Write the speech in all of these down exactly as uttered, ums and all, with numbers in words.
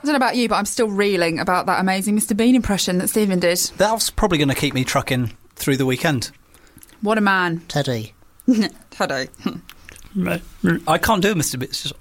don't know about you, but I'm still reeling about that amazing Mister Bean impression that Stephen did. That's probably going to keep me trucking through the weekend. What a man. Teddy. Teddy. I can't do Mister Bean. It's just...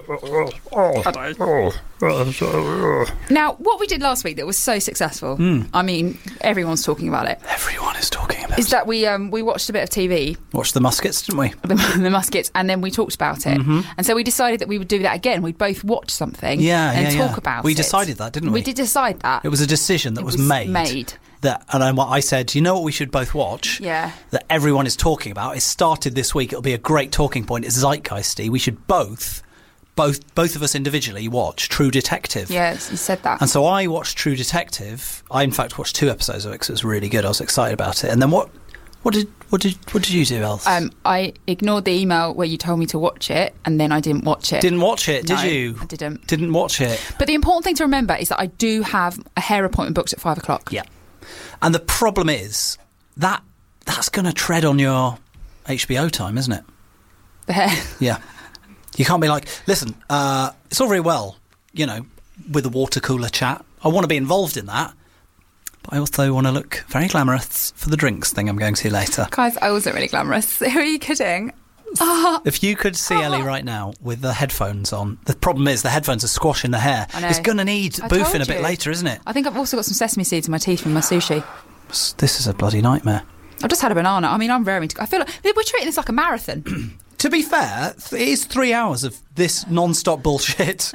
Now, what we did last week that was so successful, mm. I mean, everyone's talking about it. Everyone is talking about it. Is that we um, we watched a bit of T V. Watched the Muskets, didn't we? The, the Muskets, and then we talked about it. Mm-hmm. And so we decided that we would do that again. We'd both watch something yeah, and yeah, talk yeah. about we it. We decided that, didn't we? We did decide that. It was a decision that it was, was made. made. That, and I, I said, you know what we should both watch? Yeah. That everyone is talking about. It started this week. It'll be a great talking point. It's zeitgeisty. We should both... Both both of us individually watch True Detective. Yes, you said that. And so I watched True Detective. I in fact watched two episodes of it because it was really good. I was excited about it. And then what what did what did what did you do, Els? Um, I ignored the email where you told me to watch it, and then I didn't watch it. Didn't watch it, did no, you? I didn't. Didn't watch it. But the important thing to remember is that I do have a hair appointment booked at five o'clock. Yeah. And the problem is that that's going to tread on your H B O time, isn't it? The hair. Yeah. You can't be like, listen, uh, it's all very well, you know, with the water cooler chat. I want to be involved in that. But I also want to look very glamorous for the drinks thing I'm going to later. Guys, I wasn't really glamorous. Who are you kidding? If you could see Ellie right now with the headphones on, the problem is the headphones are squashing the hair. I know. It's going to need I boofing a bit you. later, isn't it? I think I've also got some sesame seeds in my teeth from my sushi. This is a bloody nightmare. I've just had a banana. I mean, I'm very... I feel like we're treating this like a marathon. To be fair, it is three hours of this non-stop bullshit.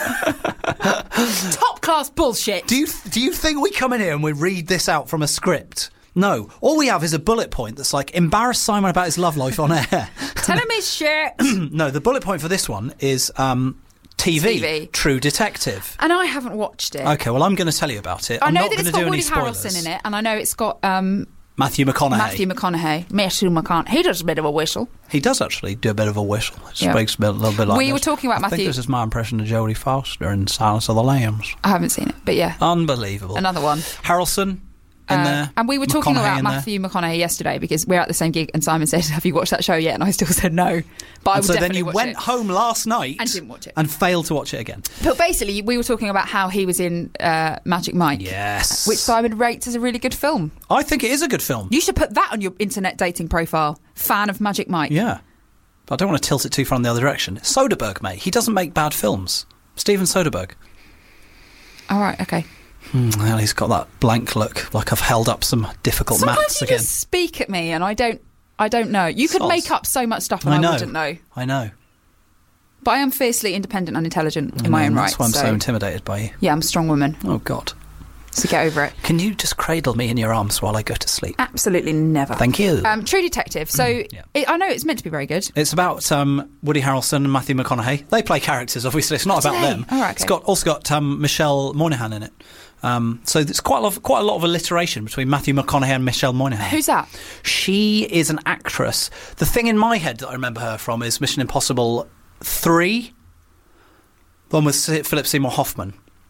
Top class bullshit. Do you do you think we come in here and we read this out from a script? No. All we have is a bullet point that's like, embarrass Simon about his love life on air. Tell him his shit. No, the bullet point for this one is um, T V, T V. True Detective. And I haven't watched it. Okay, well, I'm going to tell you about it. I I'm know not that going it's to do got any Woody spoilers. Harrelson in it, and I know it's got... Um, Matthew McConaughey. Matthew McConaughey. Matthew McConaughey. He does a bit of a whistle. He does actually do a bit of a whistle. It Yeah. speaks a, bit, a little bit like We this. were talking about I Matthew- think this is my impression of Jodie Foster in Silence of the Lambs. I haven't seen it, but yeah. Unbelievable. Another one. Harrelson in Uh, there. and we were talking McConaughey about in there. Matthew McConaughey yesterday because we're at the same gig and Simon said, have you watched that show yet? And I still said no. But I And would so then definitely you watch went it. home last night And didn't watch it. and failed to watch it again. But basically, we were talking about how he was in uh, Magic Mike. Yes. Which Simon rates as a really good film. I think it is a good film. You should put that on your internet dating profile. Fan of Magic Mike. Yeah. But I don't want to tilt it too far in the other direction. Soderbergh, mate. He doesn't make bad films. Steven Soderbergh. All right, okay. Hmm, well, he's got that blank look, like I've held up some difficult Sometimes maths you again. just speak at me and I don't, I don't know. You could Soz. make up so much stuff and I, I know. wouldn't know. I know. But I am fiercely independent and intelligent in I my know, own right. That's why I'm so. so intimidated by you. Yeah, I'm a strong woman. Oh, God. So get over it. Can you just cradle me in your arms while I go to sleep? Absolutely never. Thank you. Um, True Detective. So Yeah. it, I know it's meant to be very good. It's about um, Woody Harrelson and Matthew McConaughey. They play characters, obviously. It's not Oh, about do they? them. Oh, right, It's okay. got also got um, Michelle Monaghan in it. Um, so there's quite a lot, of, quite a lot of alliteration between Matthew McConaughey and Michelle Monaghan. Who's that? She is an actress. The thing in my head that I remember her from is Mission Impossible three. The one with Philip Seymour Hoffman.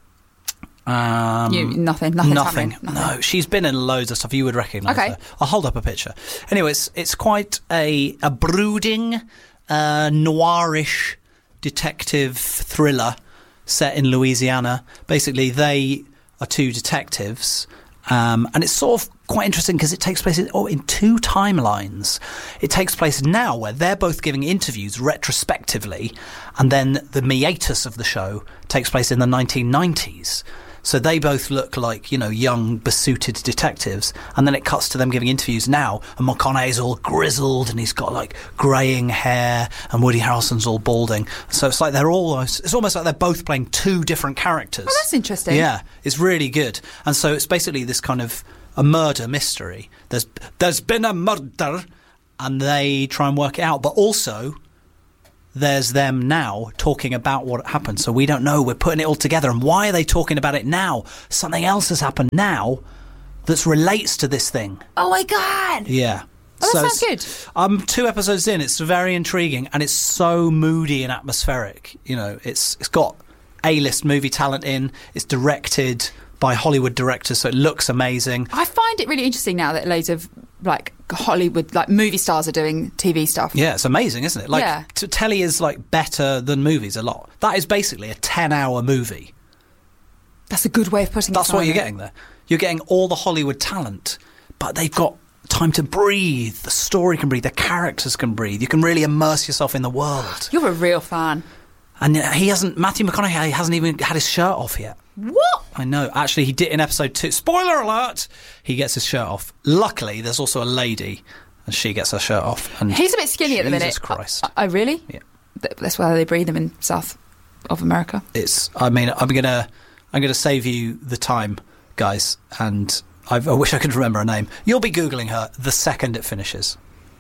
Um, You, nothing. Nothing's nothing. happening. Nothing. No, she's been in loads of stuff. You would recognise Okay. her. I'll hold up a picture. Anyway, it's, it's quite a, a brooding, uh, noirish detective thriller set in Louisiana. Basically, they are two detectives, um, and it's sort of quite interesting because it takes place in, oh, in two timelines. It takes place now where they're both giving interviews retrospectively, and then the hiatus of the show takes place in the nineteen nineties. So they both look like, you know, young, besuited detectives. And then it cuts to them giving interviews now. And McConaughey's all grizzled and he's got, like, greying hair. And Woody Harrelson's all balding. So it's like they're almost... It's almost like they're both playing two different characters. Oh, that's interesting. Yeah, it's really good. And so it's basically this kind of a murder mystery. There's There's been a murder. And they try and work it out. But also... there's them now talking about what happened. So we don't know. We're putting it all together. And why are they talking about it now? Something else has happened now that relates to this thing. Oh my God. Yeah. Oh, that So sounds it's- good. I'm two episodes in. It's very intriguing. And it's so moody and atmospheric. You know, it's it's got A-list movie talent in. It's directed by Hollywood directors, so it looks amazing. I find it really interesting now that loads of like Hollywood, like movie stars are doing T V stuff. Yeah, it's amazing, isn't it? Like, Yeah. t- telly is like better than movies a lot. That is basically a ten-hour movie. That's a good way of putting it. That's what Simon. you're getting there. You're getting all the Hollywood talent, but they've got time to breathe. The story can breathe. The characters can breathe. You can really immerse yourself in the world. You're a real fan. And he hasn't, Matthew McConaughey hasn't even had his shirt off yet. What? I know. Actually, he did in episode two. Spoiler alert! He gets his shirt off. Luckily, there's also a lady, and she gets her shirt off. And he's a bit skinny Jesus at the minute. Jesus Christ. Oh, oh, really? Yeah. Th- That's why they breed them in South of America. It's. I mean, I'm gonna, I'm gonna save you the time, guys, and I've, I wish I could remember her name. You'll be googling her the second it finishes.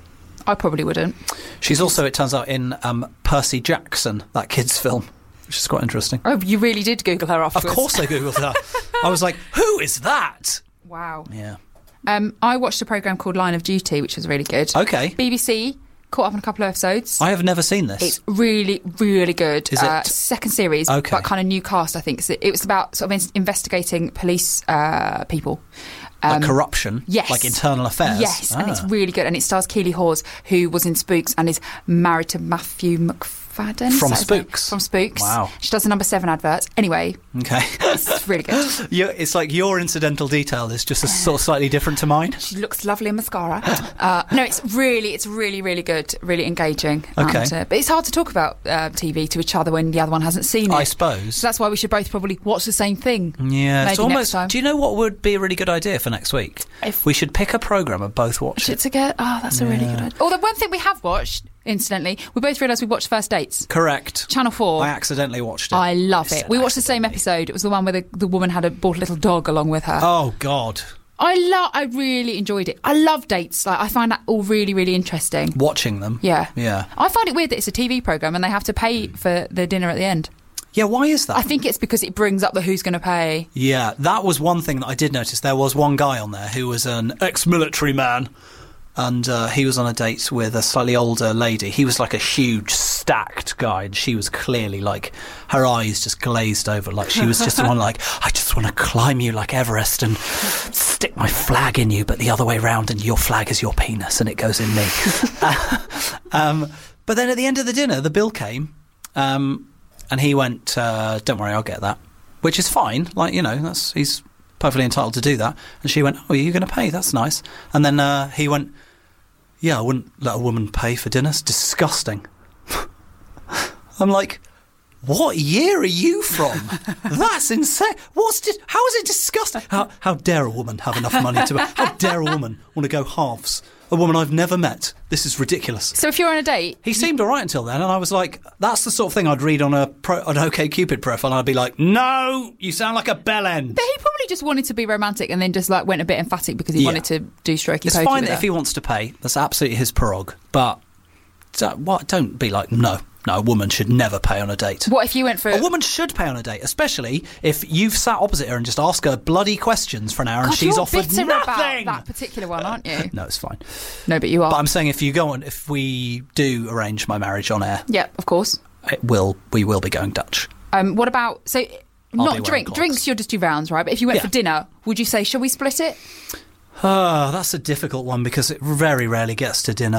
I probably wouldn't. She's also, it turns out, in um, Percy Jackson, that kid's film, which is quite interesting. Oh, you really did Google her afterwards. Of course I googled her. I was like, who is that? Wow. Yeah. Um, I watched a programme called Line of Duty, which was really good. Okay. B B C, caught up on a couple of episodes. I have never seen this. It's really, really good. Is uh, it- second series, Okay. but kind of new cast, I think. So it was about sort of in- investigating police uh, people. Like Um, corruption? Yes. Like internal affairs? Yes, and it's Ah. really good. And it stars Keely Hawes, who was in Spooks and is married to Matthew McFadden. From Is that his name? Spooks? From Spooks. Wow. She does the number seven adverts. Anyway, Okay. it's really good. You- it's like your incidental detail is just a sort of slightly different to mine. She looks lovely in mascara. Uh, no, it's really, it's really, really good, really engaging. Okay. And, uh, but it's hard to talk about uh, T V to each other when the other one hasn't seen it. I suppose. So that's why we should both probably watch the same thing. Yeah, Maybe it's almost. next time. Do you know what would be a really good idea for next week? If- we should pick a programme and both watch Should it. together. Oh, that's a really Yeah. good idea. Although one thing we have watched, incidentally, we both realised we watched First Dates. Correct. Channel four. I accidentally watched it. I love I it. said We watched the same accidentally. episode. It was the one where the, the woman had a, bought a little dog along with her. Oh God! I love. I really enjoyed it. I love dates. Like I find that all really, really interesting. Watching them. Yeah. Yeah. I find it weird that it's a T V programme and they have to pay for the dinner at the end. Yeah. Why is that? I think it's because it brings up the who's going to pay. Yeah, that was one thing that I did notice. There was one guy on there who was an ex-military man, and uh, he was on a date with a slightly older lady. He was like a huge, stacked guy, and she was clearly like, her eyes just glazed over, like she was just the one like, I just want to climb you like Everest and stick my flag in you, but the other way round, and your flag is your penis, and it goes in me. uh, um, but then at the end of the dinner, the bill came, um, and he went, uh, don't worry, I'll get that. Which is fine, like, you know, that's he's perfectly entitled to do that. And she went, oh, you're going to pay? That's nice. And then uh, he went, yeah, I wouldn't let a woman pay for dinner. It's disgusting. I'm like, what year are you from? That's insane. What's di- how is it disgusting? How, how dare a woman have enough money to... How dare a woman want to go halves? A woman I've never met. This is ridiculous. So if you're on a date, He seemed all right until then, and I was like, that's the sort of thing I'd read on a pro, an OkCupid profile, and I'd be like, no, you sound like a bellend. but he probably just wanted to be romantic and then just like went a bit emphatic because he Yeah. wanted to do strokey It's pokey fine with if her. he wants to pay. That's absolutely his prerog. But don't, what, don't be like, no, no, a woman should never pay on a date. What if you went for A woman should pay on a date, especially if you've sat opposite her and just asked her bloody questions for an hour and God, she's you're offered bitter nothing. about that particular one, aren't you? No, it's fine. No, but you are. But I'm saying if you go on, if we do arrange my marriage on air, Yeah, of course. it will. We will be going Dutch. Um, what about so be not wearing drink clogs. drinks? You'll just do rounds, right? But if you went Yeah. for dinner, would you say shall we split it? Oh, that's a difficult one because it very rarely gets to dinner.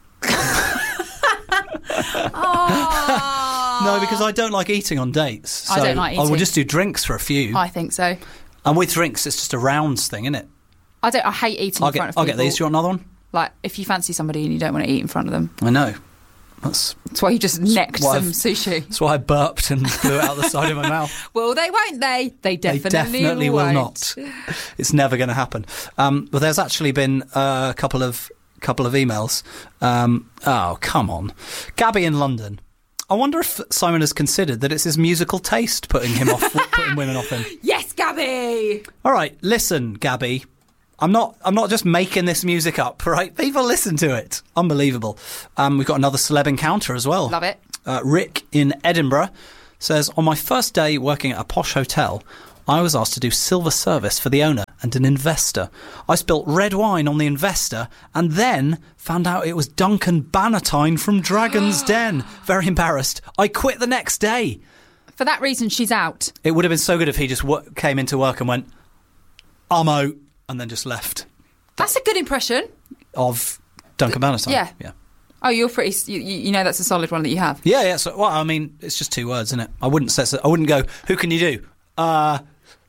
No, because I don't like eating on dates. So I don't like I will eating. just do drinks for a few. I think so. And with drinks, it's just a rounds thing, isn't it? I don't. I hate eating I'll in get, front of I'll people. get these. Do you want another one? Like if you fancy somebody and you don't want to eat in front of them, I know. That's, that's why you just necked what some I've- sushi. that's why I burped and blew it out the side of my mouth. Well, they won't. They. They definitely. They definitely will won't. not. It's never going to happen. Um, but there's actually been uh, a couple of couple of emails. Um, oh, come on. Gabby in London. I wonder if Simon has considered that it's his musical taste putting him off, putting women off him. Yes, Gabby. All right, listen, Gabby. I'm not. I'm not just making this music up. Right, people listen to it. Unbelievable. Um, we've got another celeb encounter as well. Love it. Uh, Rick in Edinburgh says, on my first day working at a posh hotel, I was asked to do silver service for the owner and an investor. I spilt red wine on the investor and then found out it was Duncan Bannatyne from Dragon's Den. Very embarrassed. I quit the next day. For that reason, she's out. It would have been so good if he just w- came into work and went, I'm out, and then just left. That's a good impression. Of Duncan Bannatyne. Yeah. Yeah. Oh, you're pretty. You, you know that's a solid one that you have. Yeah, yeah. So, well, I mean, it's just two words, isn't it? I wouldn't say. I wouldn't go. Who can you do? Uh,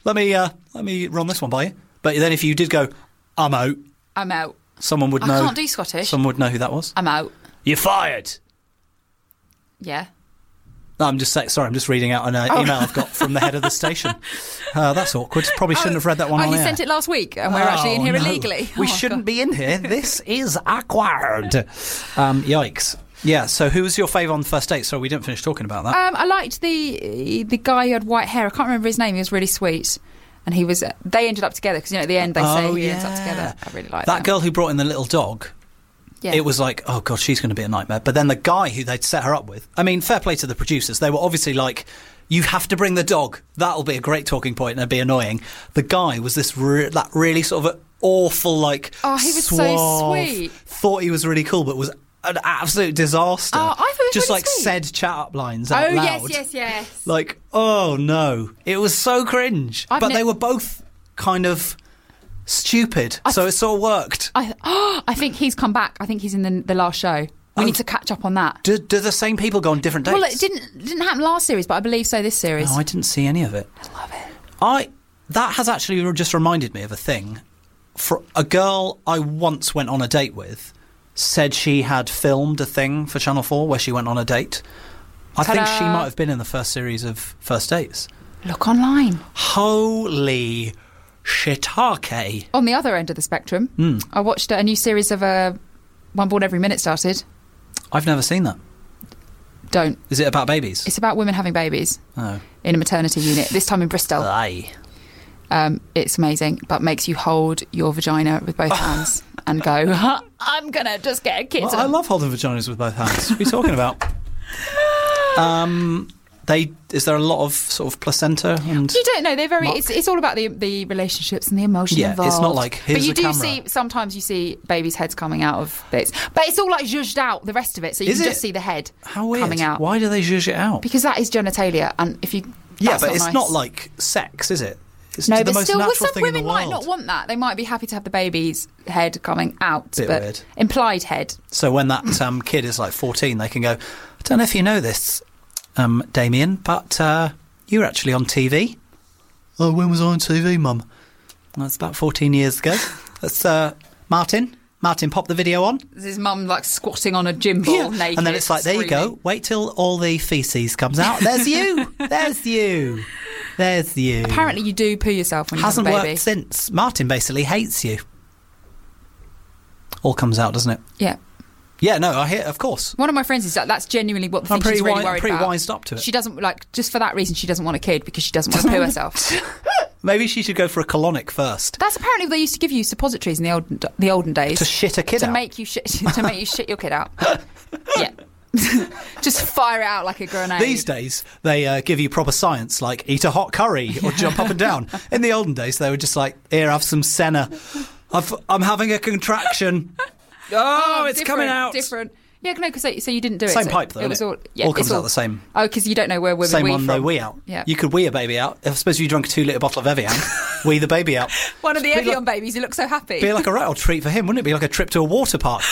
let me uh, let me run this one by you. But then if you did go, I'm out, I'm out. someone would I know. can't do Scottish. Someone would know who that was. I'm out. You're fired. Yeah. No, I'm just saying, sorry, I'm just reading out an uh, Oh. email I've got from the head of the station. Uh, that's awkward. Probably shouldn't have read that one Oh, on you air. sent it last week and we're actually in Oh, here no. illegally. We Oh, shouldn't God. be in here. This is awkward. Um, yikes. Yeah, so who was your favourite on the first date? So we didn't finish talking about that. Um, I liked the the guy who had white hair. I can't remember his name. He was really sweet. And he was. They ended up together because, you know, at the end they say Oh, he ends up yeah. together. I really liked that that. girl who brought in the little dog, Yeah. it was like, oh, God, she's going to be a nightmare. But then the guy who they'd set her up with, I mean, fair play to the producers. They were obviously like, you have to bring the dog. That'll be a great talking point and it'll be annoying. The guy was this re- that really sort of awful, like, Oh, he was so suave, sweet. Thought he was really cool, but was an absolute disaster. Oh, I thought he was Just really like sweet. said chat up lines out Oh, loud. yes, yes, yes. Like, oh no, it was so cringe. I've but ne- they were both kind of stupid, so it sort of worked. I, oh, I think he's come back. I think he's in the, the last show. We Oh. need to catch up on that. Do, do the same people go on different dates? Well, it didn't didn't happen last series, but I believe so this series. No, I didn't see any of it. I love it. I that has actually just reminded me of a thing. For a girl I once went on a date with, said she had filmed a thing for Channel Four where she went on a date. I think she Ta-da. might have been in the first series of First Dates. Look online. Holy shiitake! On the other end of the spectrum, Hmm. I watched a new series of uh, One Born Every Minute started. I've never seen that. Don't. Is it about babies? It's about women having babies Oh, in a maternity unit, this time in Bristol. aye. Um, it's amazing, but makes you hold your vagina with both hands and go, I'm going to just get a kitten. Well, I love holding vaginas with both hands. What are you talking about? Um, they is there a lot of sort of placenta and You don't know. They're very. Muck. It's, it's all about the the relationships and the emotion Yeah, involved. it's not like, here's But you a do camera. see sometimes you see babies' heads coming out of bits, but it's all like zhuzhed out. The rest of it, so you Is can it? just see the head how weird? coming out. Why do they zhuzh it out? Because that is genitalia, and if you yeah, that's but not it's nice. not like sex, is it? It's No, the but most still, well, natural some thing in the women might world. not want that. They might be happy to have the baby's head coming out, Bit but weird. implied head. So when that um, kid is like fourteen, they can go, I don't know if you know this, um, Damien, but uh, you were actually on T V. Oh, when was I on T V, Mum? Well, that's about fourteen years ago. That's uh, Martin. Martin, pop the video on. His mum like squatting on a gym ball naked, and then it's like, there you go. screaming. Wait till all the feces comes out. There's you. There's you. There's you. Apparently, you do poo yourself when you Hasn't have a baby. worked since. Martin basically hates you. All comes out, doesn't it? Yeah. Yeah, no, I hear, of course. One of my friends is like, that's genuinely what the I'm thing pretty she's really wi- worried pretty about. wised up to it. She doesn't like just for that reason. She doesn't want a kid because she doesn't want to poo herself. Maybe she should go for a colonic first That's apparently what they used to give you suppositories in the olden the olden days to shit a kid to out. make you shit to make you shit your kid out. Yeah, just fire it out like a grenade. These days, they uh, give you proper science, like eat a hot curry or jump up and down. In the olden days, they were just like, here, have some senna. I've, I'm having a contraction. Oh, it's coming different, out. Different. Yeah, no, because so you didn't do it. Same so pipe, though, It was innit? all. Yeah, All it's comes out the same. Oh, because you don't know where women Same wee one from. they wee out. Yeah. You could wee a baby out. I suppose if you drank a two litre bottle of Evian, wee the baby out. One of the Be Evian like- babies who look so happy. Be like a rattle treat for him, wouldn't it? Be like a trip to a water park.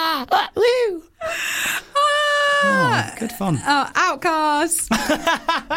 Woo! Oh, good fun. Oh, outcast.